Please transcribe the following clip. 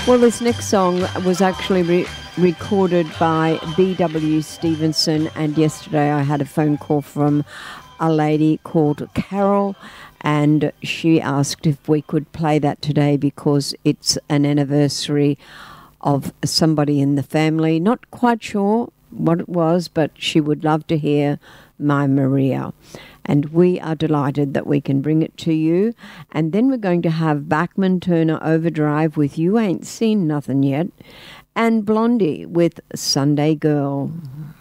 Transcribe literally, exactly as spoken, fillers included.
Well, this next song was actually re- recorded by B W Stevenson, and yesterday I had a phone call from a lady called Carol, and she asked if we could play that today because it's an anniversary of somebody in the family. Not quite sure what it was, but she would love to hear My Maria. And we are delighted that we can bring it to you. And then we're going to have Bachman Turner Overdrive with You Ain't Seen Nothing Yet, and Blondie with Sunday Girl.